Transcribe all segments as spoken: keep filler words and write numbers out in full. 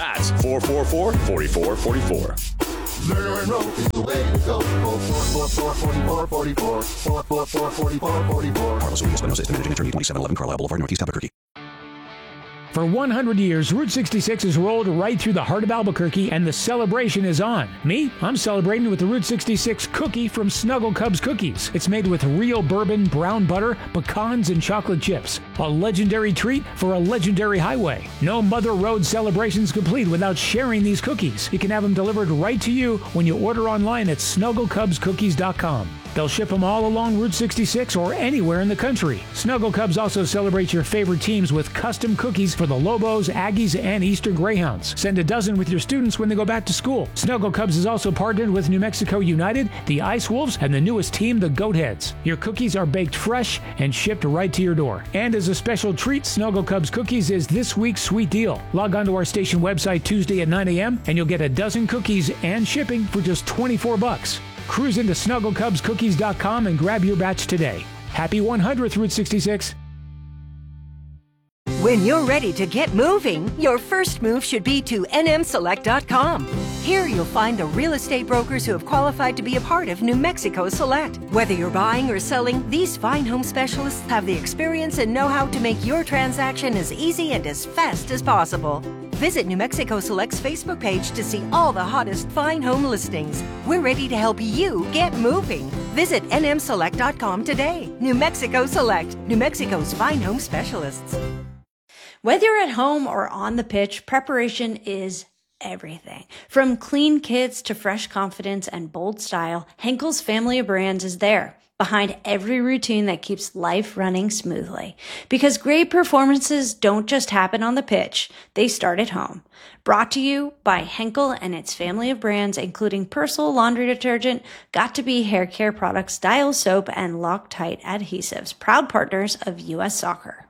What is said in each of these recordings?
That's four four four, four four four four. Murder and rope is the way to go. four four four, four four four four. four four four, four four four four. Carlos Williams, Espinosa, Estate Managing Attorney, twenty-seven eleven Carlisle Boulevard, Northeast Albuquerque. For one hundred years, Route sixty-six has rolled right through the heart of Albuquerque, and the celebration is on. Me, I'm celebrating with the Route sixty-six cookie from Snuggle Cubs Cookies. It's made with real bourbon, brown butter, pecans, and chocolate chips. A legendary treat for a legendary highway. No Mother Road celebration's complete without sharing these cookies. You can have them delivered right to you when you order online at snuggle cubs cookies dot com. They'll ship them all along Route sixty-six or anywhere in the country. Snuggle Cubs also celebrates your favorite teams with custom cookies for the Lobos, Aggies, and Eastern Greyhounds. Send a dozen with your students when they go back to school. Snuggle Cubs is also partnered with New Mexico United, the Ice Wolves, and the newest team, the Goatheads. Your cookies are baked fresh and shipped right to your door. And as a special treat, Snuggle Cubs Cookies is this week's sweet deal. Log on to our station website Tuesday at nine a.m. and you'll get a dozen cookies and shipping for just twenty-four bucks. Cruise into snuggle cubs cookies dot com and grab your batch today. Happy one hundredth Route sixty-six. When you're ready to get moving, your first move should be to N M select dot com. Here you'll find the real estate brokers who have qualified to be a part of New Mexico Select. Whether you're buying or selling, these fine home specialists have the experience and know-how to make your transaction as easy and as fast as possible. Visit New Mexico Select's Facebook page to see all the hottest fine home listings. We're ready to help you get moving. Visit N M select dot com today. New Mexico Select, New Mexico's fine home specialists. Whether you're at home or on the pitch, preparation is everything. From clean kits to fresh confidence and bold style, Henkel's family of brands is there, behind every routine that keeps life running smoothly. Because great performances don't just happen on the pitch, they start at home. Brought to you by Henkel and its family of brands, including Persil laundry detergent, Got2b hair care products, Dial soap, and Loctite adhesives, proud partners of U S Soccer.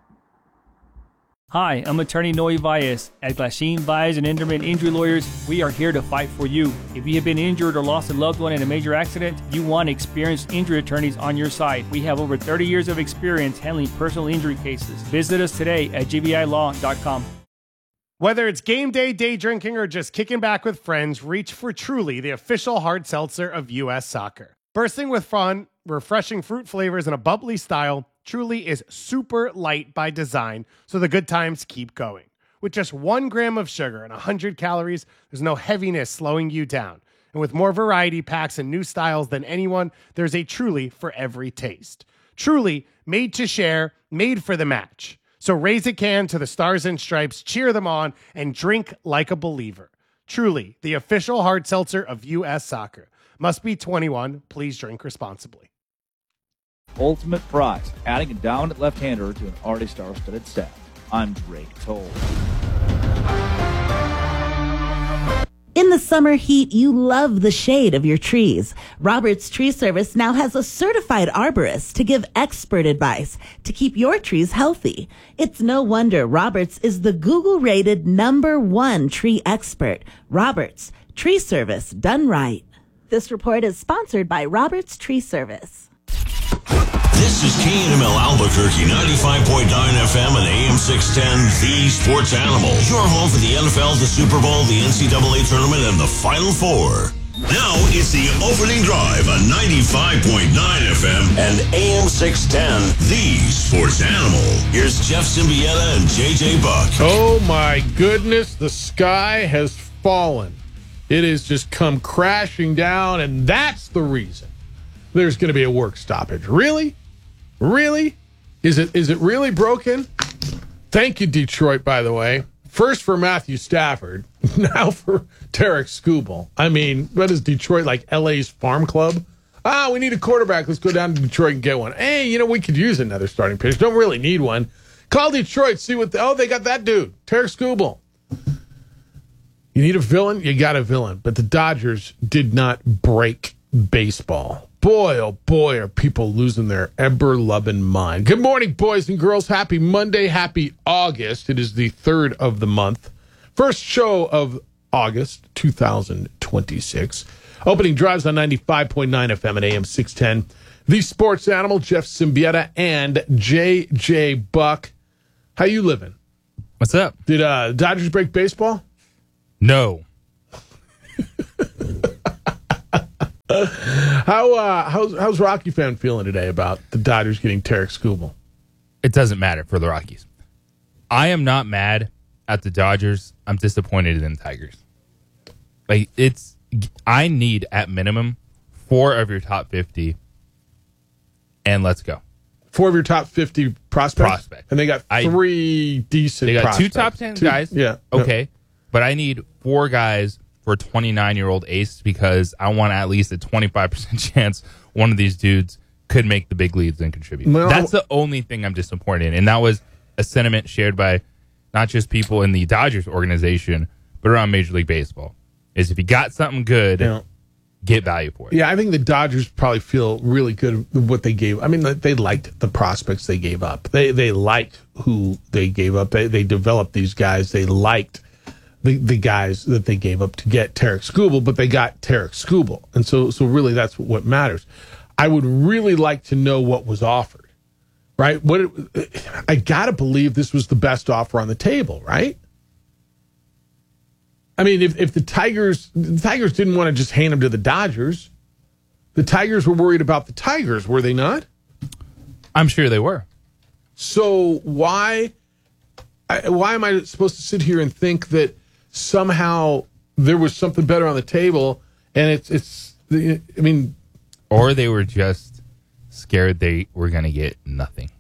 Hi, I'm attorney Noe Valles. At Glasheen, Valles and Enderman Injury Lawyers, we are here to fight for you. If you have been injured or lost a loved one in a major accident, you want experienced injury attorneys on your side. We have over thirty years of experience handling personal injury cases. Visit us today at g b i law dot com. Whether it's game day, day drinking, or just kicking back with friends, reach for Truly, the official hard seltzer of U S Soccer. Bursting with fun, refreshing fruit flavors, and a bubbly style, Truly is super light by design, so the good times keep going. With just one gram of sugar and one hundred calories, there's no heaviness slowing you down. And with more variety packs and new styles than anyone, there's a Truly for every taste. Truly, made to share, made for the match. So raise a can to the Stars and Stripes, cheer them on, and drink like a believer. Truly, the official hard seltzer of U S Soccer. Must be twenty-one. Please drink responsibly. Ultimate Prize, adding a dominant left-hander to an already star-studded staff. I'm Drake Toll. In the summer heat, you love the shade of your trees. Roberts Tree Service now has a certified arborist to give expert advice to keep your trees healthy. It's no wonder Roberts is the Google-rated number one tree expert. Roberts Tree Service, done right. This report is sponsored by Roberts Tree Service. This is K N M L Albuquerque, ninety-five point nine F M and A M six ten, the Sports Animal. Your home for the N F L, the Super Bowl, the N C double A Tournament, and the Final Four. Now it's the opening drive on ninety-five point nine F M and A M six ten, the Sports Animal. Here's Jeff Symbieta and J J Buck. Oh my goodness, the sky has fallen. It has just come crashing down, and that's the reason there's going to be a work stoppage. Really? Really? Is it is it really broken? Thank you, Detroit, by the way. First for Matthew Stafford, now for Tarek Skubal. I mean, what is Detroit, like L A's farm club? Ah, we need a quarterback. Let's go down to Detroit and get one. Hey, you know, we could use another starting pitcher. Don't really need one. Call Detroit, see what the, oh, they got that dude, Tarek Skubal. You need a villain? You got a villain. But the Dodgers did not break baseball. Boy, oh boy, are people losing their ever-loving mind. Good morning, boys and girls. Happy Monday. Happy August. It is the third of the month. First show of August two thousand twenty-six. Opening drives on ninety-five point nine F M and A M six ten. The Sports Animal, Jeff Symbieta, and J J Buck. How you living? What's up? Did uh, Dodgers break baseball? No. How uh, how's how's Rocky fan feeling today about the Dodgers getting Tarek Skubal? It doesn't matter for the Rockies. I am not mad at the Dodgers. I'm disappointed in the Tigers. Like it's, I need at minimum four of your top fifty, and let's go. Four of your top fifty prospects, Prospect. and they got three I, decent. They got prospects. two top ten two, guys. Yeah, okay, but I need four guys for a twenty-nine-year-old ace because I want at least a twenty-five percent chance one of these dudes could make the big leagues and contribute. Well, That's the only thing I'm disappointed in, and that was a sentiment shared by not just people in the Dodgers organization, but around Major League Baseball. Is if you got something good, yeah. get value for it. Yeah, I think the Dodgers probably feel really good with what they gave. I mean, they liked the prospects they gave up. They they liked who they gave up. They they developed these guys. They liked the, the guys that they gave up to get Tarek Skubal, but they got Tarek Skubal. And so so really that's what matters. I would really like to know what was offered, right? What it, I got to believe this was the best offer on the table, right? I mean, if, if the Tigers the Tigers didn't want to just hand him to the Dodgers, the Tigers were worried about the Tigers, were they not? I'm sure they were. So why why am I supposed to sit here and think that somehow there was something better on the table? And it's it's I mean, or they were just scared they were going to get nothing.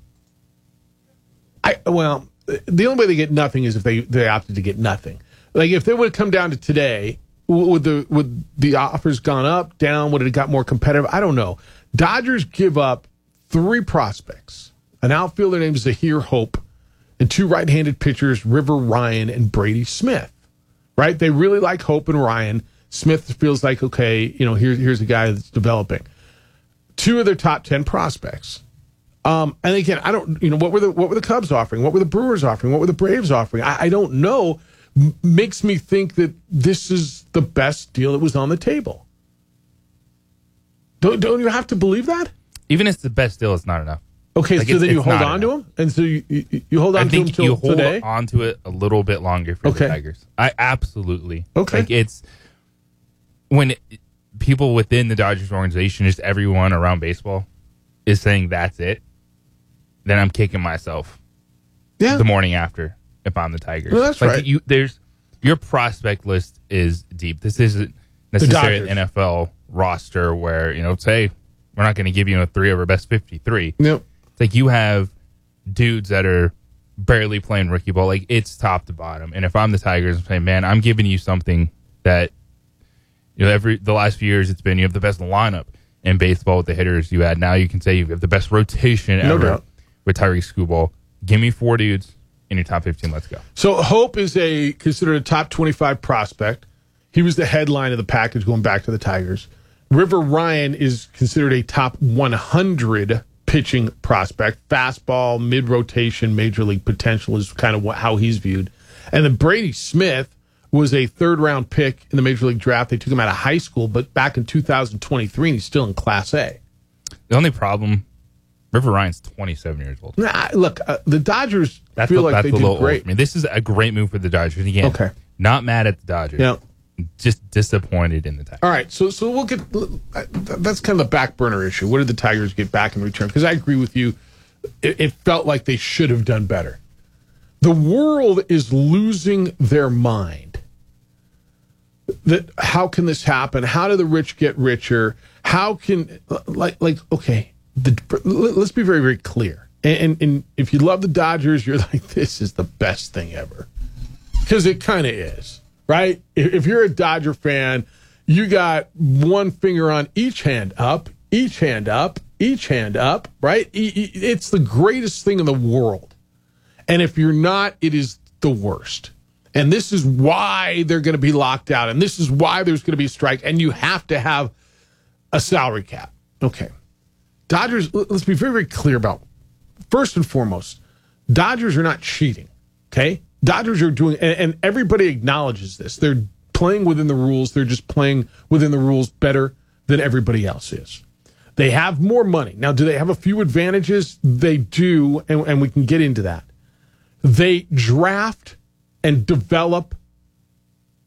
I well, the only way they get nothing is if they, they opted to get nothing. Like if they would have come down to today, would the would the offers gone up, down? Would it have got more competitive? I don't know. Dodgers give up three prospects, an outfielder named Zahir Hope, and two right-handed pitchers, River Ryan and Brady Smith. Right? They really like Hope and Ryan. Smith feels like, okay, you know, here's here's a guy that's developing. Two of their top ten prospects. Um, and again, I don't, you know, what were the what were the Cubs offering? What were the Brewers offering? What were the Braves offering? I, I don't know. M- makes me think that this is the best deal that was on the table. Don't don't you have to believe that? Even if it's the best deal, it's not enough. Okay, like so it's, then you it's hold on enough. to him, and so you you, you hold on I to him think till you hold today. on to it a little bit longer for Okay. the Tigers. I absolutely okay. Like it's when it, people within the Dodgers organization, just everyone around baseball, is saying that's it. Then I'm kicking myself. Yeah. The morning after, if I'm the Tigers, well, that's like right. You, there's your prospect list is deep. This isn't necessarily an N F L roster where you know, say we're not going to give you a three over best fifty-three. Yep. It's like you have dudes that are barely playing rookie ball. Like it's top to bottom. And if I'm the Tigers, I'm saying, man, I'm giving you something that you know every the last few years it's been you have the best lineup in baseball with the hitters you had. Now you can say you have the best rotation No ever doubt. with Tyreek Skubal. Give me four dudes in your top fifteen. Let's go. So Hope is a considered a top twenty-five prospect. He was the headline of the package going back to the Tigers. River Ryan is considered a top one hundred pitching prospect. Fastball, mid-rotation, major league potential is kind of what, how he's viewed. And then Brady Smith was a third-round pick in the major league draft. They took him out of high school, but back in two thousand twenty-three, and he's still in Class A. The only problem, River Ryan's twenty-seven years old. Nah, look, uh, the Dodgers That's feel a, like that's they a did little great. old for me. This is a great move for the Dodgers. Again, Okay. Not mad at the Dodgers. Yeah. Just disappointed in the Tigers. All right, so so we'll get that's kind of the back burner issue. What did the Tigers get back in return? Because I agree with you, it, it felt like they should have done better. The world is losing their mind. That how can this happen? How do the rich get richer? How can like like okay? The, let's be very very clear. And, and and if you love the Dodgers, you're like this is the best thing ever because it kind of is. Right? If you're a Dodger fan, you got one finger on each hand up, each hand up, each hand up, right? It's the greatest thing in the world. And if you're not, it is the worst. And this is why they're going to be locked out. And this is why there's going to be a strike. And you have to have a salary cap. Okay. Dodgers, let's be very, very clear about, first and foremost, Dodgers are not cheating. Okay? Dodgers are doing, and, and everybody acknowledges this. They're playing within the rules. They're just playing within the rules better than everybody else is. They have more money. Now, do they have a few advantages? They do, and, and we can get into that. They draft and develop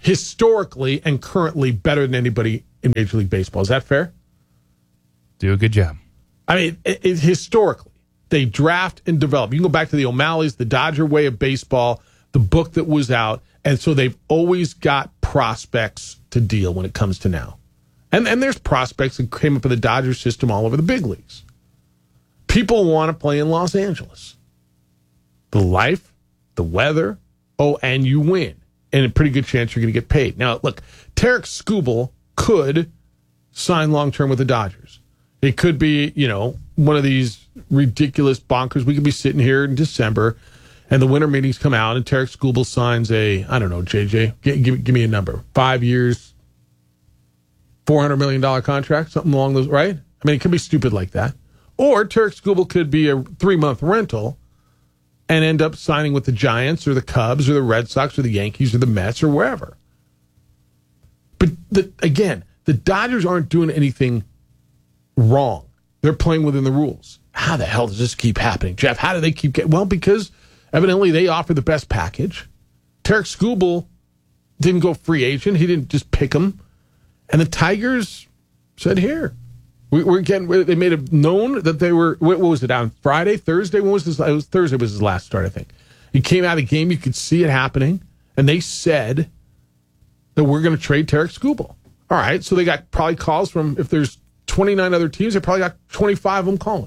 historically and currently better than anybody in Major League Baseball. Is that fair? Do a good job. I mean, it, it, historically, they draft and develop. You can go back to the O'Malleys, the Dodger way of baseball, the book that was out, and so they've always got prospects to deal when it comes to now. And and there's prospects that came up in the Dodger system all over the big leagues. People want to play in Los Angeles. The life, the weather, oh, and you win. And a pretty good chance you're going to get paid. Now, look, Tarek Skubal could sign long-term with the Dodgers. It could be, you know, one of these ridiculous bonkers. We could be sitting here in December, and the winter meetings come out, and Tarek Skubal signs a, I don't know, J J, give, give, give me a number. Five years, four hundred million dollars contract, something along those, right? I mean, it could be stupid like that. Or Tarek Skubal could be a three-month rental and end up signing with the Giants or the Cubs or the Red Sox or the Yankees or the Mets or wherever. But, the, again, the Dodgers aren't doing anything wrong. They're playing within the rules. How the hell does this keep happening, Jeff? How do they keep getting... Well, because evidently they offer the best package. Tarek Skubal didn't go free agent. He didn't just pick him. And the Tigers said, here. We, we're getting... They made it known that they were... What was it, on Friday, Thursday? When was this? It was Thursday was his last start, I think. He came out of the game. You could see it happening. And they said that we're going to trade Tarek Skubal. All right, so they got probably calls from... If there's twenty-nine other teams, they probably got twenty-five of them calling.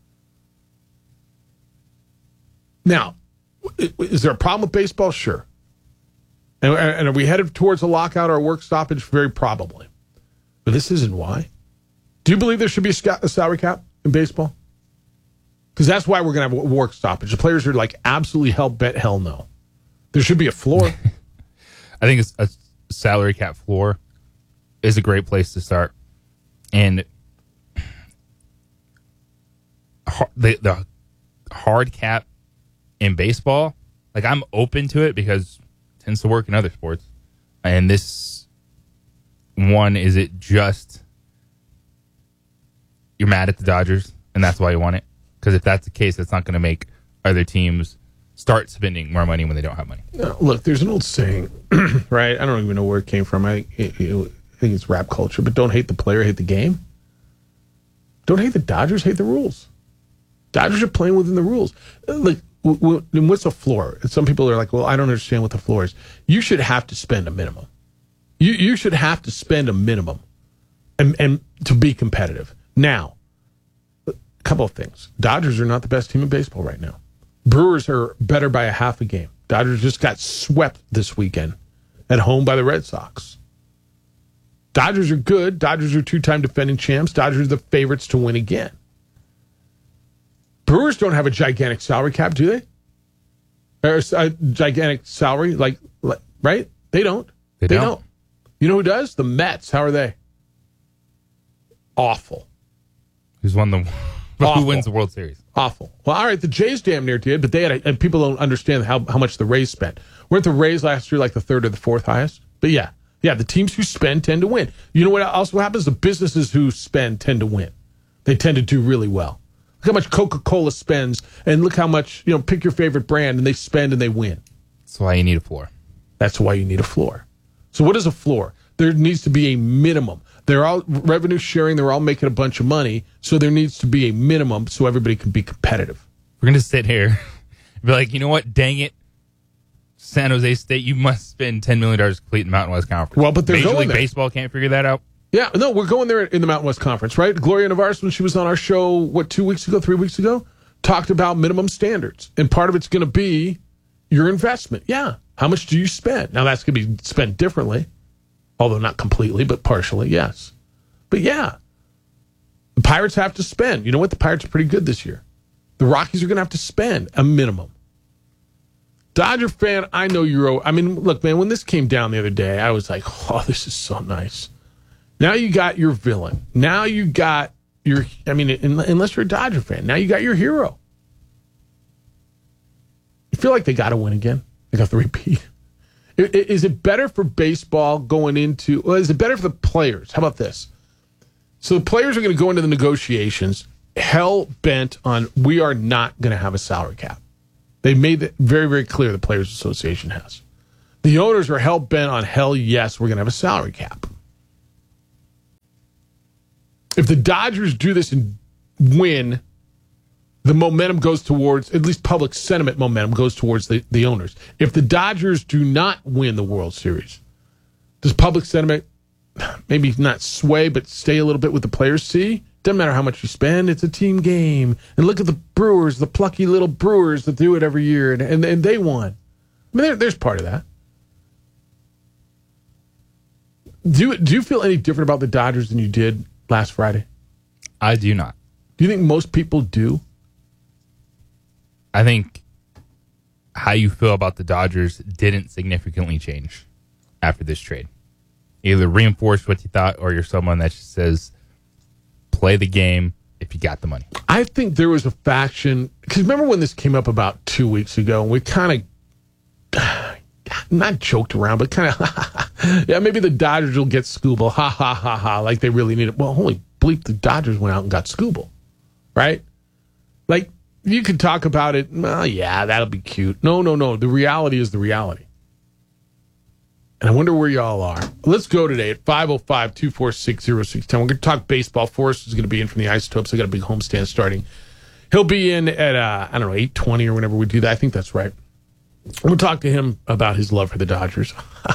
Now, is there a problem with baseball? Sure. And, and are we headed towards a lockout or a work stoppage? Very probably. But this isn't why. Do you believe there should be a salary cap in baseball? Because that's why we're going to have a work stoppage. The players are like absolutely hell bent hell no. There should be a floor. I think it's a salary cap floor is a great place to start. And the, the hard cap in baseball, like I'm open to it because it tends to work in other sports. And this one, is it just you're mad at the Dodgers and that's why you want it? Because if that's the case, that's not going to make other teams start spending more money when they don't have money. No, look, there's an old saying, right? I don't even know where it came from. I, it, it, I think it's rap culture, but don't hate the player, hate the game. Don't hate the Dodgers, hate the rules. Dodgers are playing within the rules. Like, w- w- what's a floor? Some people are like, well, I don't understand what the floor is. You should have to spend a minimum. You you should have to spend a minimum and, and to be competitive. Now, a couple of things. Dodgers are not the best team in baseball right now. Brewers are better by a half a game. Dodgers just got swept this weekend at home by the Red Sox. Dodgers are good. Dodgers are two-time defending champs. Dodgers are the favorites to win again. Brewers don't have a gigantic salary cap, do they? Or a gigantic salary, like, like right? They don't. They, they don't. don't. You know who does? The Mets. How are they? Awful. Who's won the? Awful. Who wins the World Series? Awful. Well, all right, the Jays damn near did, but they had, a, and people don't understand how, how much the Rays spent. Weren't the Rays last year like the third or the fourth highest? But yeah, yeah, the teams who spend tend to win. You know what also happens? The businesses who spend tend to win. They tend to do really well. Look how much Coca-Cola spends, and look how much, you know, pick your favorite brand, and they spend and they win. That's why you need a floor. That's why you need a floor. So what is a floor? There needs to be a minimum. They're all revenue sharing. They're all making a bunch of money. So there needs to be a minimum so everybody can be competitive. We're going to sit here and be like, you know what? Dang it. San Jose State, you must spend ten million dollars to complete the Mountain West Conference. Well, but they're Major going League there. Baseball can't figure that out. Yeah, no, we're going there in the Mountain West Conference, right? Gloria Navarez, when she was on our show, what, two weeks ago, three weeks ago, talked about minimum standards. And part of it's going to be your investment. Yeah. How much do you spend? Now, that's going to be spent differently, although not completely, but partially, yes. But yeah, the Pirates have to spend. You know what? The Pirates are pretty good this year. The Rockies are going to have to spend a minimum. Dodger fan, I know you're... I mean, look, man, when this came down the other day, I was like, oh, this is so nice. Now you got your villain. Now you got your... I mean, unless you're a Dodger fan, now you got your hero. You feel like they got to win again? They got the repeat. Is it better for baseball going into... Well, is it better for the players? How about this? So the players are going to go into the negotiations hell-bent on, we are not going to have a salary cap. They made it very, very clear, the Players Association has. The The owners are hell-bent on, hell yes, we're going to have a salary cap. If the Dodgers do this and win, the momentum goes towards, at least public sentiment momentum goes towards the, the owners. If the Dodgers do not win the World Series, does public sentiment maybe not sway, but stay a little bit with the players? See? Doesn't matter how much you spend. It's a team game. And look at the Brewers, the plucky little Brewers that do it every year, and, and, and they won. I mean, there, there's part of that. Do you, do you feel any different about the Dodgers than you did last Friday? I do not. Do you think most people do? I think how you feel about the Dodgers didn't significantly change after this trade. Either reinforce what you thought, or you're someone that just says, play the game if you got the money. I think there was a faction, because remember when this came up about two weeks ago, and we kind of, not joked around, but kind of, yeah, maybe the Dodgers will get Skubal, ha, ha, ha, ha, like they really need it. Well, holy bleep, the Dodgers went out and got Skubal, right? Like, you could talk about it, well, yeah, that'll be cute. No, no, no, the reality is the reality. And I wonder where y'all are. Let's go today at five oh five, two four six, oh six one oh. We're going to talk baseball. Forrest is going to be in from the Isotopes. I got a big homestand starting. He'll be in at, uh, I don't know, eight twenty or whenever we do that. I think that's right. We'll talk to him about his love for the Dodgers.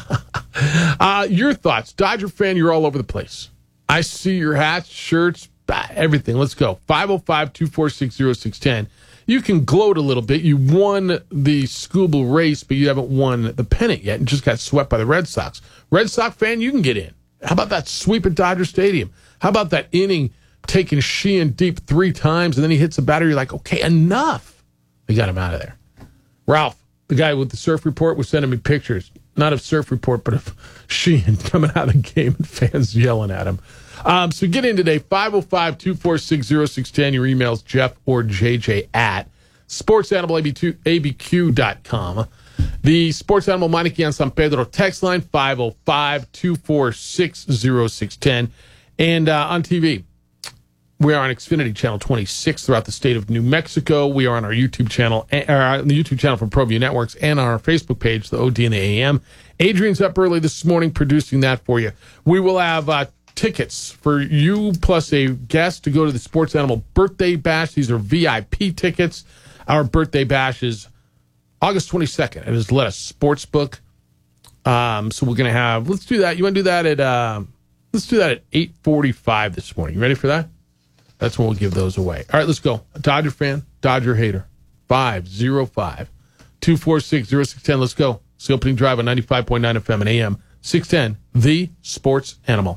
uh, your thoughts. Dodger fan, you're all over the place. I see your hats, shirts, everything. Let's go. five oh five, two four six, oh six one oh. You can gloat a little bit. You won the Skubal race, but you haven't won the pennant yet and just got swept by the Red Sox. Red Sox fan, you can get in. How about that sweep at Dodger Stadium? How about that inning taking Sheehan deep three times, and then he hits the batter? You're like, okay, enough. They got him out of there. Ralph, the guy with the Surf Report, was sending me pictures, not of Surf Report, but of Sheehan coming out of the game and fans yelling at him. Um, so get in today, five oh five, two four six, oh six one oh. Your email's Jeff or J J at sports animal a b q dot com. The Sports Animal Meineke on San Pedro text line, five oh five, two four six, oh six one oh. And uh, on T V, we are on Xfinity Channel twenty-six throughout the state of New Mexico. We are on our YouTube channel, or on the YouTube channel from ProView Networks, and on our Facebook page, the O D and the A M. Adrian's up early this morning producing that for you. We will have uh, tickets for you plus a guest to go to the Sports Animal Birthday Bash. These are V I P tickets. Our birthday bash is August twenty-second. It is Let Us Sportsbook. Um, so we're going to have, let's do that. You want to do that at, uh, let's do that at eight forty-five this morning. You ready for that? That's when we'll give those away. All right, let's go. A Dodger fan, Dodger hater. five oh five, two four six, oh six one oh. Let's go. It's the opening drive on ninety-five point nine F M and A M six ten, the Sports Animal.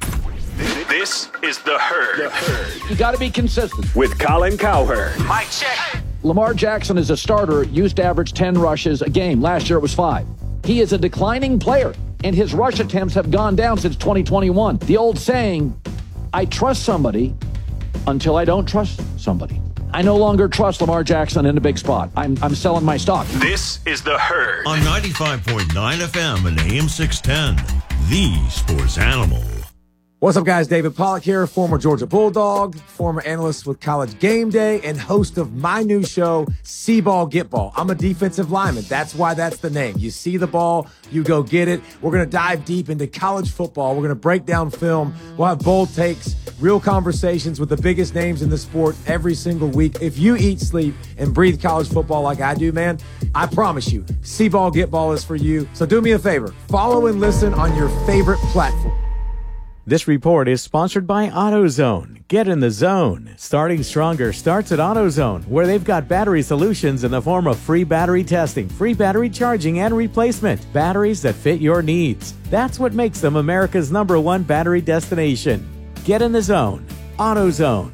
This is The Herd. The Herd. You got to be consistent. With Colin Cowherd. Mike, check. Lamar Jackson is a starter, used to average ten rushes a game. Last year it was five. He is a declining player, and his rush attempts have gone down since twenty twenty-one. The old saying, I trust somebody until I don't trust somebody. I no longer trust Lamar Jackson in a big spot. I'm, I'm selling my stock. This is The Herd. On ninety-five point nine F M and A M six ten, the Sports Animal. What's up, guys? David Pollack here, former Georgia Bulldog, former analyst with College Game Day, and host of my new show, See Ball, Get Ball. I'm a defensive lineman. That's why that's the name. You see the ball, you go get it. We're going to dive deep into college football. We're going to break down film. We'll have bold takes, real conversations with the biggest names in the sport every single week. If you eat, sleep, and breathe college football like I do, man, I promise you, See Ball, Get Ball is for you. So do me a favor. Follow and listen on your favorite platform. This report is sponsored by AutoZone. Get in the zone. Starting stronger starts at AutoZone, where they've got battery solutions in the form of free battery testing, free battery charging, and replacement. Batteries that fit your needs. That's what makes them America's number one battery destination. Get in the zone. AutoZone.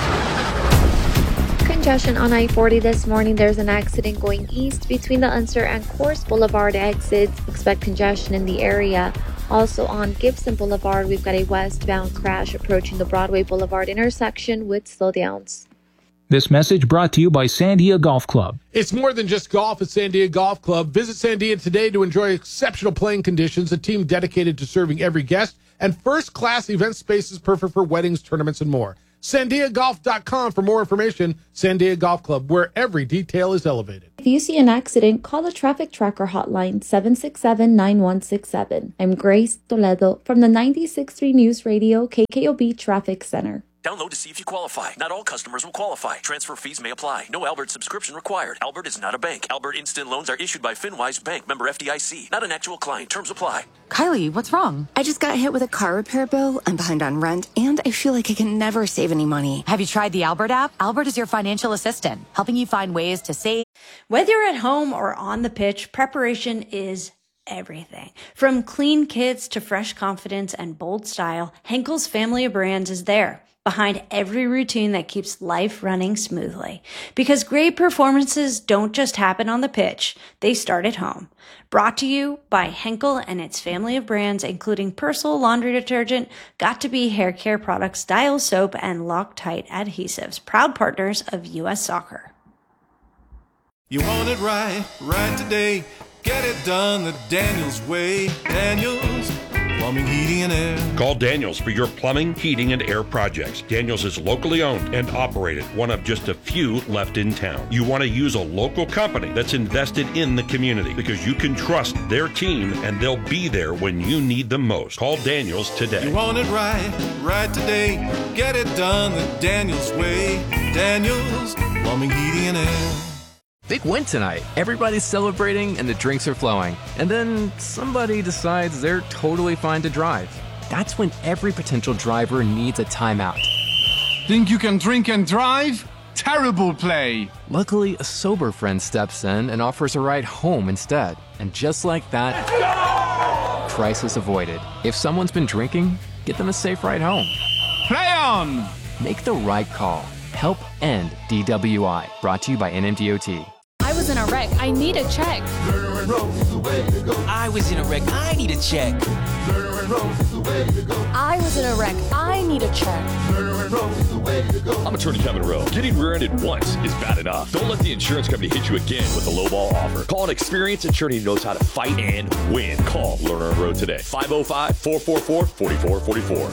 Congestion on I forty this morning. There's an accident going east between the Unser and Course Boulevard exits. Expect congestion in the area. Also on Gibson Boulevard, we've got a westbound crash approaching the Broadway Boulevard intersection with slowdowns. This message brought to you by Sandia Golf Club. It's more than just golf at Sandia Golf Club. Visit Sandia today to enjoy exceptional playing conditions, a team dedicated to serving every guest, and first-class event spaces perfect for weddings, tournaments, and more. sandia golf dot com for more information. Sandia Golf Club, where every detail is elevated. If you see an accident, call the Traffic Tracker hotline seven six seven, nine one six seven. I'm Grace Toledo from the ninety-six point three News Radio K K O B Traffic Center. Download to see if you qualify. Not all customers will qualify. Transfer fees may apply. No Albert subscription required. Albert is not a bank. Albert Instant Loans are issued by FinWise Bank, member F D I C. Not an actual client. Terms apply. Kylie, what's wrong? I just got hit with a car repair bill. I'm behind on rent, and I feel like I can never save any money. Have you tried the Albert app? Albert is your financial assistant, helping you find ways to save. Whether you're at home or on the pitch, preparation is everything. From clean kits to fresh confidence and bold style, Henkel's family of brands is there, behind every routine that keeps life running smoothly. Because great performances don't just happen on the pitch, they start at home. Brought to you by Henkel and its family of brands, including Persil laundry detergent, Got2b hair care products, Dial soap, and Loctite adhesives, proud partners of U S Soccer. You want it right, right today. Get it done the Daniels way. Daniels Plumbing, Heating, and Air. Call Daniels for your plumbing, heating, and air projects. Daniels is locally owned and operated, one of just a few left in town. You want to use a local company that's invested in the community because you can trust their team and they'll be there when you need them most. Call Daniels today. You want it right, right today. Get it done the Daniels way. Daniels Plumbing, Heating, and Air. Big win tonight. Everybody's celebrating and the drinks are flowing. And then somebody decides they're totally fine to drive. That's when every potential driver needs a timeout. Think you can drink and drive? Terrible play. Luckily, a sober friend steps in and offers a ride home instead. And just like that, crisis avoided. If someone's been drinking, get them a safe ride home. Play on! Make the right call. Help end D W I. Brought to you by N M D O T. I was in a wreck. I need a check. I was in a wreck. I need a check. I was in a wreck. I need a check. I'm attorney Kevin Rowe. Getting rear-ended once is bad enough. Don't let the insurance company hit you again with a lowball offer. Call an experienced attorney who knows how to fight and win. Call Lerner and Rowe today. five oh five, four four four, four four four four.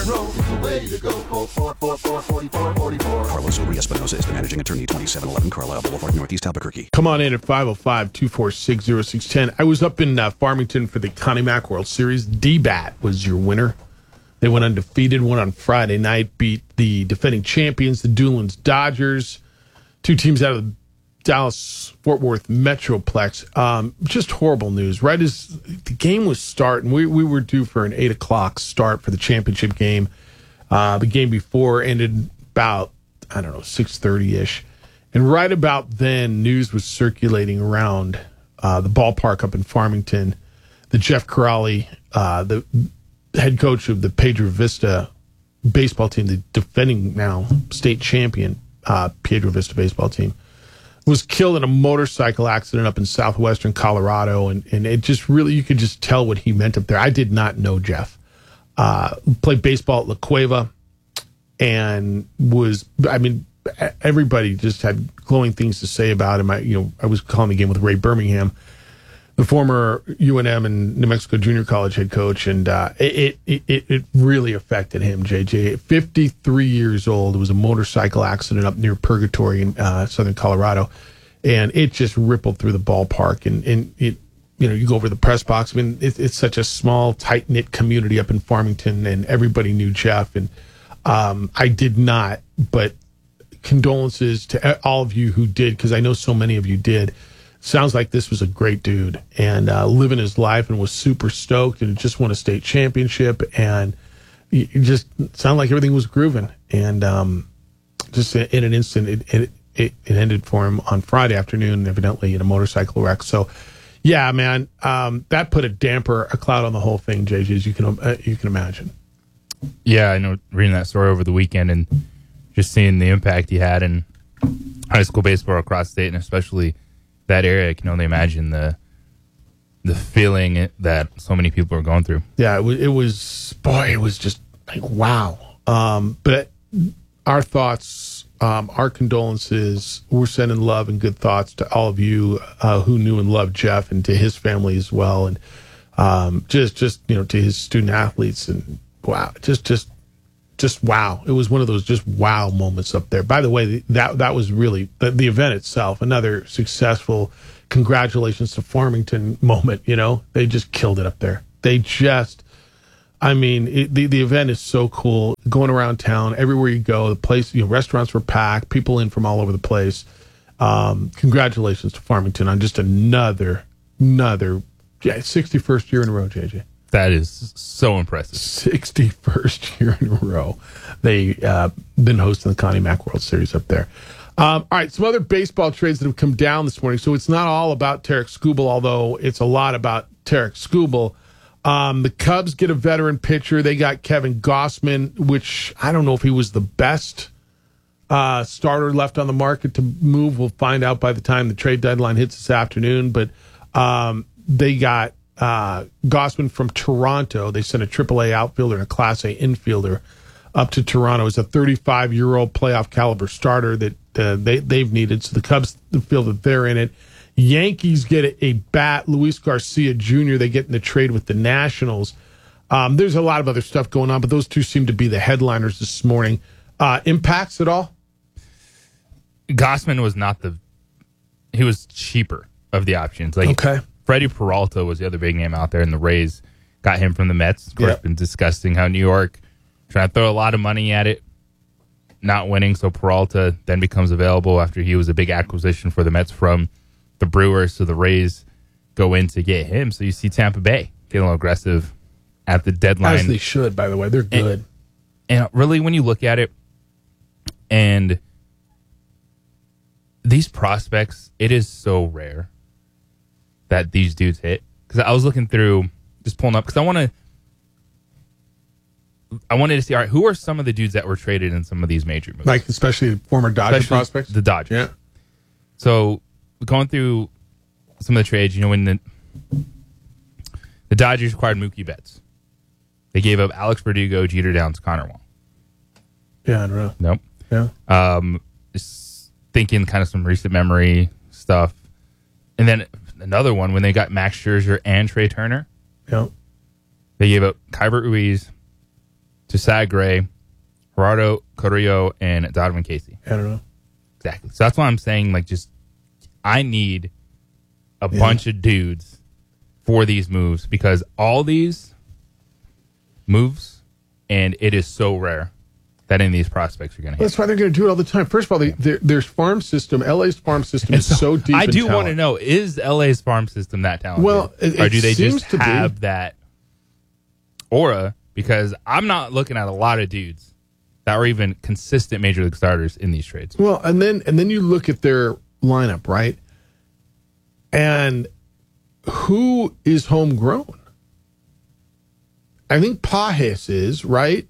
Carlos Uri Espinosa is the managing attorney, twenty-seven eleven Carlisle Boulevard, Northeast Albuquerque. Come on in at five oh five, two four six, oh six one oh. I was up in uh, Farmington for the Connie Mack World Series. D-Bat was your winner. They went undefeated, won on Friday night, beat the defending champions, the Doolins Dodgers, two teams out of the Dallas-Fort Worth Metroplex. Um, just horrible news. Right as the game was starting, we, we were due for an eight o'clock start for the championship game. Uh, the game before ended about, I don't know, six thirty-ish. And right about then, news was circulating around uh, the ballpark up in Farmington. The Jeff Corrali, uh, the head coach of the Pedro Vista baseball team, the defending now state champion uh, Pedro Vista baseball team, was killed in a motorcycle accident up in southwestern Colorado. And, and it just really, you could just tell what he meant up there. I did not know Jeff. Uh, played baseball at La Cueva and was, I mean, everybody just had glowing things to say about him. I, you know, I was calling the game with Ray Birmingham, the former U N M and New Mexico Junior College head coach, and uh, it, it it it really affected him. J J, fifty-three years old, it was a motorcycle accident up near Purgatory in uh, southern Colorado, and it just rippled through the ballpark. And and it, you know, you go over the press box. I mean, it, it's such a small, tight knit community up in Farmington, and everybody knew Jeff. And um, I did not, but condolences to all of you who did, because I know so many of you did. Sounds like this was a great dude and uh, living his life and was super stoked and just won a state championship. And it just sounded like everything was grooving. And um, just in an instant, it, it, it, it ended for him on Friday afternoon, evidently in a motorcycle wreck. So, yeah, man, um, that put a damper, a cloud on the whole thing, J J, as you can, uh, you can imagine. Yeah, I know, reading that story over the weekend and just seeing the impact he had in high school baseball across the state, and especially that area. I can only imagine the the feeling that so many people are going through. Yeah, it was, it was boy, it was just like, wow. Um, but our thoughts, um, our condolences, we're sending love and good thoughts to all of you uh, who knew and loved Jeff, and to his family as well. And um, just, just, you know, to his student athletes, and wow, just, just just wow. It was one of those just wow moments up there. By the way, that that was really the, the event itself, another successful congratulations to Farmington moment. You know, they just killed it up there. They just, I mean, it, the, the event is so cool. Going around town, everywhere you go, the place, you know, restaurants were packed, people in from all over the place. Um, congratulations to Farmington on just another, another yeah, sixty-first year in a row, J J. That is so impressive. sixty-first year in a row. They uh, been hosting the Connie Mack World Series up there. Um, all right, some other baseball trades that have come down this morning. So it's not all about Tarek Skubal, although it's a lot about Tarek Skubal. Um, the Cubs get a veteran pitcher. They got Kevin Gausman, which I don't know if he was the best uh, starter left on the market to move. We'll find out by the time the trade deadline hits this afternoon. But um, they got uh, Gausman from Toronto. They sent a triple A outfielder and a Class A infielder up to Toronto. It's a thirty-five-year-old playoff caliber starter that uh, they, they've needed. So the Cubs feel that they're in it. Yankees get a, a bat, Luis Garcia Junior They get in the trade with the Nationals. Um, there's a lot of other stuff going on, but those two seem to be the headliners this morning. Uh, impacts at all? Gausman was not the... He was cheaper of the options. Like, okay. Freddie Peralta was the other big name out there, and the Rays got him from the Mets. Of course, Yep. been discussing how New York trying to throw a lot of money at it, not winning. So Peralta then becomes available after he was a big acquisition for the Mets from the Brewers. So the Rays go in to get him. So you see Tampa Bay getting a little aggressive at the deadline. As they should, by the way. They're good. And, and really, when you look at it, and these prospects, it is so rare that these dudes hit. Because I was looking through, just pulling up, because I want to, I wanted to see, all right, who are some of the dudes that were traded in some of these major moves? Like, especially former Dodger Especially prospects? The Dodgers. Yeah. So, going through some of the trades, you know, when the, the Dodgers acquired Mookie Betts, they gave up Alex Verdugo, Jeter Downs, Connor Wong. Yeah, I don't know. Nope. Yeah. Um, just thinking kind of some recent memory stuff. And then another one, when they got Max Scherzer and Trey Turner. Yeah. They gave up Kyber Ruiz, Josiah Gray, Gerardo Carrillo, and Donovan Casey. I don't know. Exactly. So that's why I'm saying, like, just I need a Yeah. bunch of dudes for these moves, because all these moves, and it is so rare that any of these prospects are going to hit. That's why they're going to do it all the time. First of all, they, their, their farm system, L A's farm system is so, so deep. I in do talent. want to know, is L A's farm system that talented? Well, it, or do it they seems just to be. have that aura? Because I'm not looking at a lot of dudes that were even consistent major league starters in these trades. Well, and then and then you look at their lineup, right? And who is homegrown? I think Pages is, right?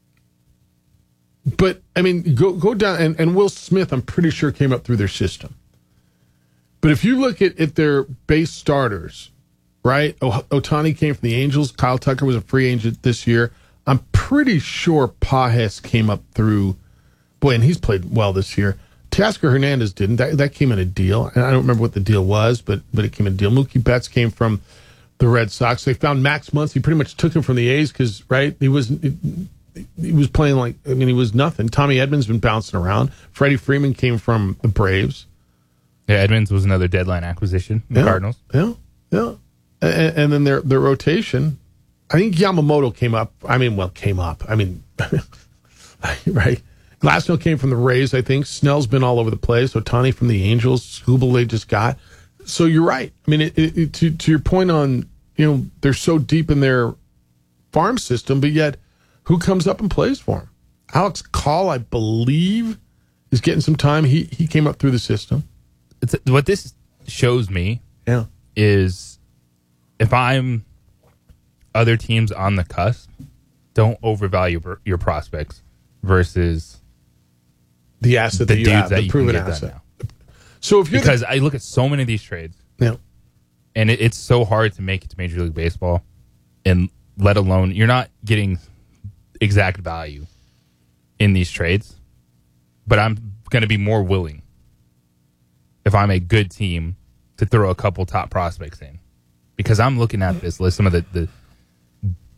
But, I mean, go go down, and, and Will Smith, I'm pretty sure, came up through their system. But if you look at, at their base starters, right? O- Ohtani came from the Angels. Kyle Tucker was a free agent this year. I'm pretty sure Pages came up through, boy, and he's played well this year. Teoscar Hernandez didn't. That, that came in a deal. And I don't remember what the deal was, but but it came in a deal. Mookie Betts came from the Red Sox. They found Max Muncy. Pretty much took him from the A's because, right, he was he was playing like, I mean, he was nothing. Tommy Edmonds been bouncing around. Freddie Freeman came from the Braves. Yeah, Edmonds was another deadline acquisition. The yeah, Cardinals. Yeah, yeah. And, and then their their rotation, I think Yamamoto came up. I mean, well, came up. I mean, right. Glasnow came from the Rays, I think. Snell's been all over the place. Ohtani from the Angels. Skubal they just got. So you're right. I mean, it, it, to to your point on, you know, they're so deep in their farm system, but yet who comes up and plays for them? Alex Call, I believe, is getting some time. He he came up through the system. It's, what this shows me yeah. is if I'm other teams on the cusp, don't overvalue your, your prospects versus the asset the that you dudes have, that the you proven can get asset. now. So if you're because the, I look at so many of these trades, yeah, and it, it's so hard to make it to Major League Baseball, and let alone you're not getting exact value in these trades. But I'm going to be more willing if I'm a good team to throw a couple top prospects in, because I'm looking at this list, some of the, the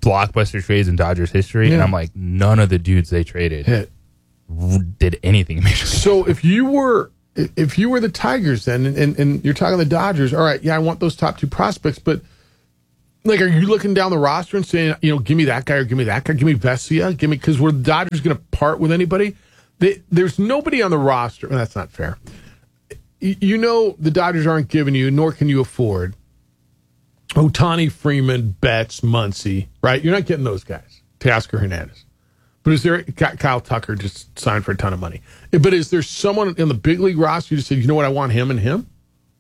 blockbuster trades in Dodgers history, Yeah. and I'm like, none of the dudes they traded Hit. did anything. So if you were if you were the Tigers then, and, and, and you're talking the Dodgers, all right, yeah, I want those top two prospects, but like, are you looking down the roster and saying, you know, give me that guy or give me that guy, give me Vesia, give me, because were the Dodgers going to part with anybody? They, there's nobody on the roster. Well, that's not fair. You, you know, the Dodgers aren't giving you, nor can you afford Ohtani, Freeman, Betts, Muncy, right? You're not getting those guys. Teoscar Hernandez. But is there, Kyle Tucker just signed for a ton of money. But is there someone in the big league roster you just said, you know what, I want him and him?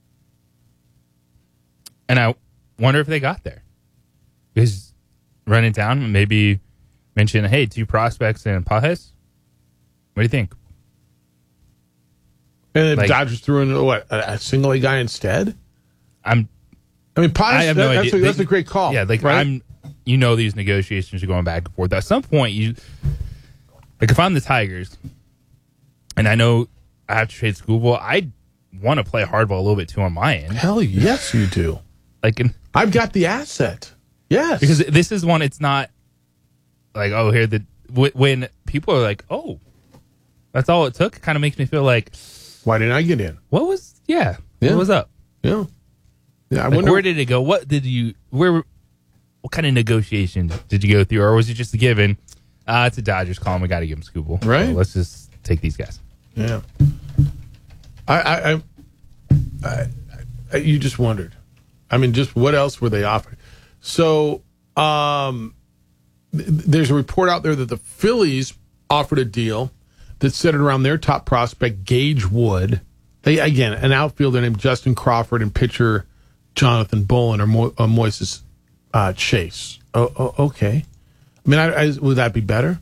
And I wonder if they got there. Because running down, maybe mention, hey, two prospects and Pages. What do you think? And the Like- Dodgers threw in, what, a, a single A guy instead? I'm. I mean, Pages, I have that, no that's, idea. a, that's They- a great call. Yeah, like right? I'm. You know, these negotiations are going back and forth. At some point, you like if I'm the Tigers, and I know I have to trade Schoolball, I want to play hardball a little bit too on my end. Hell yes, you do. Like, in, I've got the asset. Yes, because this is one. It's not like, oh, here the w- when people are like, oh, that's all it took. It kind of makes me feel like, why didn't I get in? What was yeah? Yeah. What was up? Yeah, yeah. I Like, wonder where did it go? What did you where? What kind of negotiations did you go through, or was it just a given? Uh, it's a Dodgers call. We got to give them Schoolball. Right. So let's just take these guys. Yeah. I, I, I, I, I, you just wondered. I mean, just what else were they offering? So, um, th- there's a report out there that the Phillies offered a deal that centered around their top prospect, Gage Wood. They, again, an outfielder named Justin Crawford and pitcher Jonathan Bolin or Mo- uh, Moises uh, Chase. Oh, oh, okay. I mean, I, I, would that be better?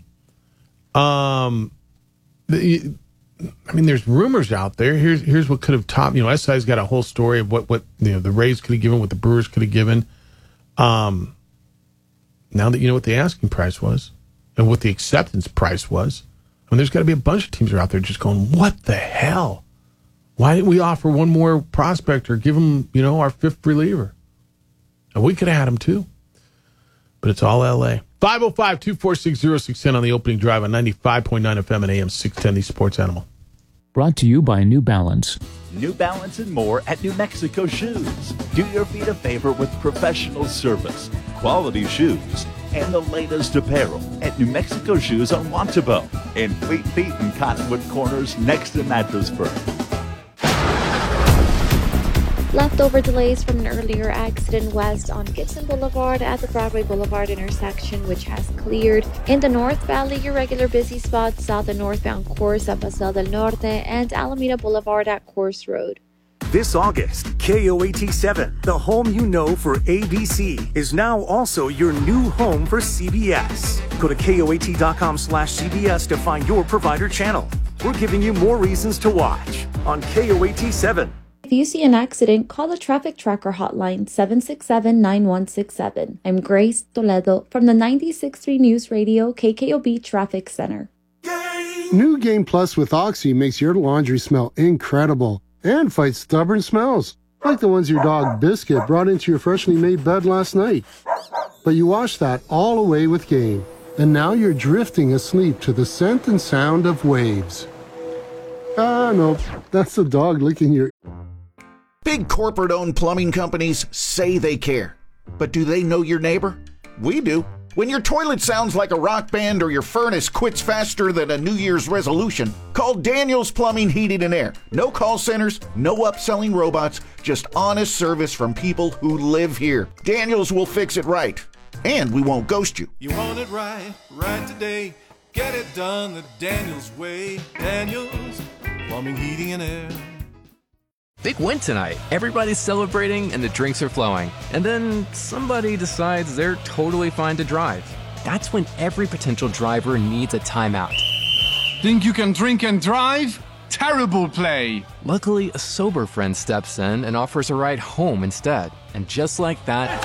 Um, the, I mean, there's rumors out there. Here's here's what could have topped. You know, S I's got a whole story of what what you know the Rays could have given, what the Brewers could have given. Um, now that you know what the asking price was and what the acceptance price was, I mean, there's got to be a bunch of teams that are out there just going, "What the hell? Why didn't we offer one more prospect or give them, you know, our fifth reliever?" And we could have had him too. But it's all L A. five oh five, two four six, oh six one oh on the opening drive on ninety-five point nine F M and A M six ten, the Sports Animal. Brought to you by New Balance. New Balance and more at New Mexico Shoes. Do your feet a favor with professional service, quality shoes, and the latest apparel at New Mexico Shoes on Wantabo and Fleet Feet and Cottonwood Corners next to Mattressburg. Leftover delays from an earlier accident west on Gibson Boulevard at the Broadway Boulevard intersection, which has cleared. In the North Valley, irregular busy spots south and northbound course of Paseo del Norte and Alameda Boulevard at Course Road. This August, K O A T seven, the home you know for A B C, is now also your new home for C B S. Go to K O A T dot com slash C B S to find your provider channel. We're giving you more reasons to watch on K O A T seven. If you see an accident, call the Traffic Tracker hotline seven six seven, nine one six seven. I'm Grace Toledo from the ninety-six point three News Radio K K O B Traffic Center. New Game Plus with Oxy makes your laundry smell incredible and fights stubborn smells, like the ones your dog Biscuit brought into your freshly made bed last night. But you washed that all away with Game, and now you're drifting asleep to the scent and sound of waves. Ah, no, that's the dog licking your... Big corporate-owned plumbing companies say they care. But do they know your neighbor? We do. When your toilet sounds like a rock band or your furnace quits faster than a New Year's resolution, call Daniels Plumbing, Heating, and Air. No call centers, no upselling robots, just honest service from people who live here. Daniels will fix it right. And we won't ghost you. You want it right, right today. Get it done the Daniels way. Daniels Plumbing, Heating, and Air. Big win tonight. Everybody's celebrating and the drinks are flowing. And then somebody decides they're totally fine to drive. That's when every potential driver needs a timeout. Think you can drink and drive? Terrible play. Luckily, a sober friend steps in and offers a ride home instead. And just like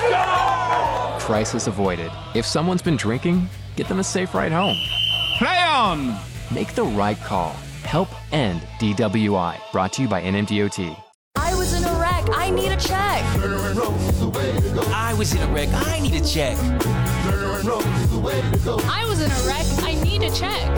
that, crisis avoided. If someone's been drinking, get them a safe ride home. Play on! Make the right call. Help end D W I. Brought to you by N M D O T. I was in a wreck. I need a check. I was in a wreck. I need a check. I was in a wreck. I need a check.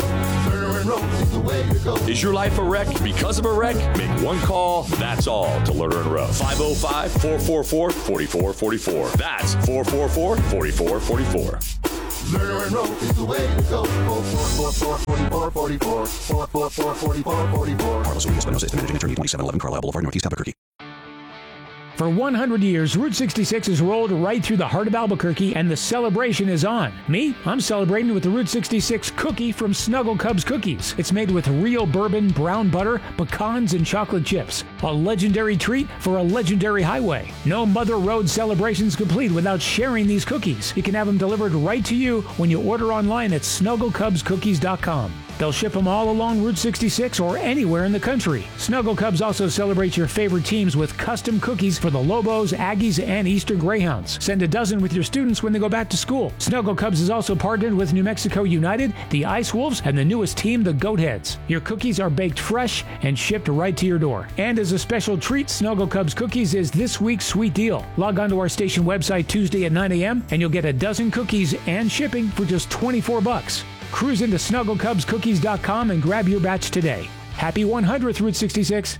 Is your life a wreck because of a wreck? Make one call, that's all, to Lerner and Rowe. five oh five, four four four, four four four four. That's four four four, four four four four. Lerner and Rowe is the way to go. four four four, four four four four. four four four, four four four four. Carlos Urias-Espinosa is the managing attorney, twenty-seven eleven Carlisle Boulevard, Northeast Albuquerque. For one hundred years, Route sixty-six has rolled right through the heart of Albuquerque, and the celebration is on. Me, I'm celebrating with the Route sixty-six cookie from Snuggle Cubs Cookies. It's made with real bourbon, brown butter, pecans, and chocolate chips. A legendary treat for a legendary highway. No Mother Road celebration's complete without sharing these cookies. You can have them delivered right to you when you order online at snuggle cubs cookies dot com. They'll ship them all along Route sixty-six or anywhere in the country. Snuggle Cubs also celebrates your favorite teams with custom cookies for the Lobos, Aggies, and Eastern Greyhounds. Send a dozen with your students when they go back to school. Snuggle Cubs is also partnered with New Mexico United, the Ice Wolves, and the newest team, the Goatheads. Your cookies are baked fresh and shipped right to your door. And as a special treat, Snuggle Cubs Cookies is this week's sweet deal. Log on to our station website Tuesday at nine a.m. and you'll get a dozen cookies and shipping for just twenty-four bucks. Cruise into snuggle cubs cookies dot com and grab your batch today. Happy one hundredth Route sixty-six.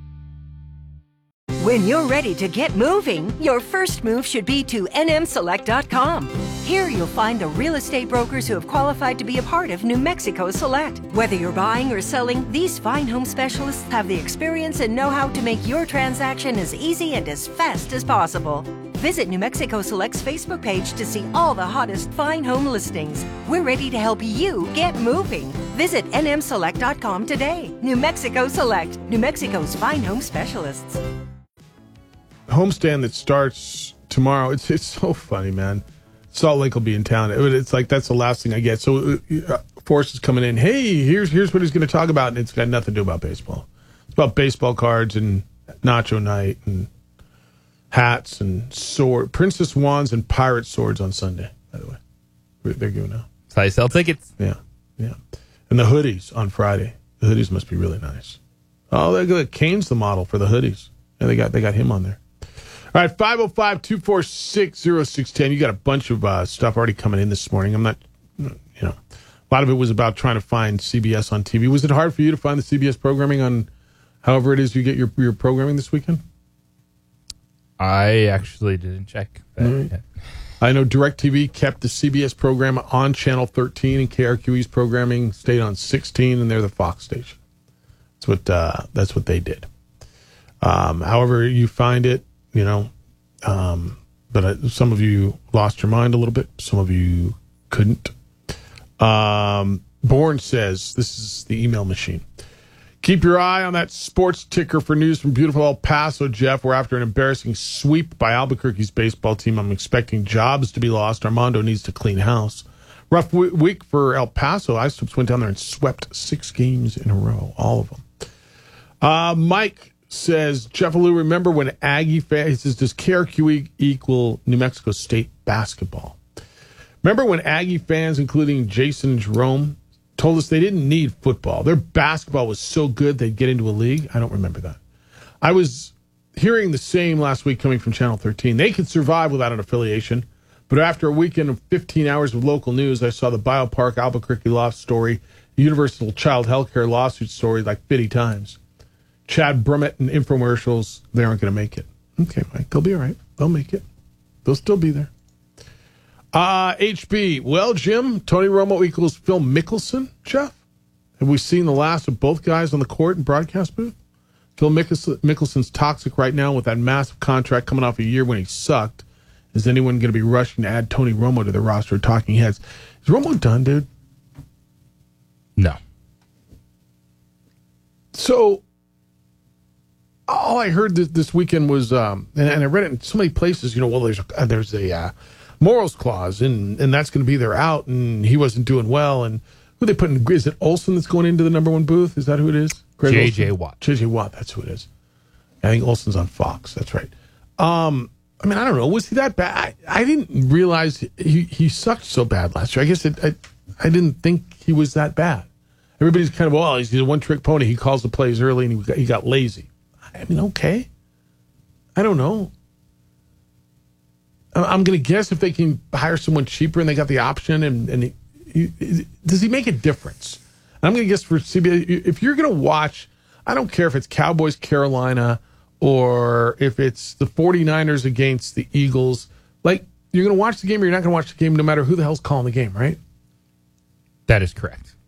When you're ready to get moving, your first move should be to N M select dot com. Here you'll find the real estate brokers who have qualified to be a part of New Mexico Select. Whether you're buying or selling, these fine home specialists have the experience and know-how to make your transaction as easy and as fast as possible. Visit New Mexico Select's Facebook page to see all the hottest fine home listings. We're ready to help you get moving. Visit N M select dot com today. New Mexico Select, New Mexico's fine home specialists. Homestand that starts tomorrow. It's it's so funny, man. Salt Lake will be in town. It's like that's the last thing I get. So uh, Forrest is coming in. Hey, here's here's what he's going to talk about, and it's got nothing to do about baseball. It's about baseball cards and nacho night and hats and sword, princess wands and pirate swords on Sunday. By the way, they're giving out. That's how you sell tickets. Yeah, yeah. And the hoodies on Friday. The hoodies must be really nice. Oh, they got Kane's the model for the hoodies. Yeah, they got they got him on there. All right, five oh five, two four six, oh six one oh. You got a bunch of uh, stuff already coming in this morning. I'm not, you know, a lot of it was about trying to find C B S on T V. Was it hard for you to find the C B S programming on however it is you get your, your programming this weekend? I actually didn't check that Mm-hmm. yet. I know DirecTV kept the C B S program on Channel thirteen, and K R Q E's programming stayed on sixteen, and they're the Fox station. That's what uh, that's what they did. Um, however you find it, you know, um, but uh, some of you lost your mind a little bit. Some of you couldn't. Um, Bourne says, this is the email machine. Keep your eye on that sports ticker for news from beautiful El Paso, Jeff. We're after an embarrassing sweep by Albuquerque's baseball team. I'm expecting jobs to be lost. Armando needs to clean house. Rough w- week for El Paso. I went down there and swept six games in a row, all of them. Uh, Mike says, Jeff Alou, remember when Aggie fans, he says, does K R Q E equal New Mexico State basketball? Remember when Aggie fans, including Jason and Jerome, told us they didn't need football? Their basketball was so good they'd get into a league? I don't remember that. I was hearing the same last week coming from Channel thirteen. They could survive without an affiliation, but after a weekend of fifteen hours of local news, I saw the Biopark Albuquerque Loft story, the Universal Child Healthcare lawsuit story like fifty times. Chad Brummett and infomercials, they aren't going to make it. Okay, Mike, they'll be all right. They'll make it. They'll still be there. Uh, H B, well, Jim, Tony Romo equals Phil Mickelson, Jeff? Have we seen the last of both guys on the court and broadcast booth? Phil Mickelson, Mickelson's toxic right now with that massive contract coming off a year when he sucked. Is anyone going to be rushing to add Tony Romo to the roster of talking heads? Is Romo done, dude? No. So, all I heard this, this weekend was, um, and, and I read it in so many places, you know, well, there's a, there's a uh, morals clause, and, and that's going to be their out, and he wasn't doing well. And who they put in? Is it Olsen that's going into the number one booth? Is that who it is? J J Watt. J J Watt, that's who it is. I think Olsen's on Fox. That's right. Um, I mean, I don't know. Was he that bad? I, I didn't realize he, he sucked so bad last year. I guess it, I, I didn't think he was that bad. Everybody's kind of, well, he's, he's a one-trick pony. He calls the plays early, and he got, he got lazy. I mean, okay. I don't know. I'm going to guess if they can hire someone cheaper and they got the option, and, and he, he, does he make a difference? And I'm going to guess for C B S, if you're going to watch, I don't care if it's Cowboys, Carolina, or if it's the 49ers against the Eagles, like, you're going to watch the game or you're not going to watch the game no matter who the hell's calling the game, right? That is correct.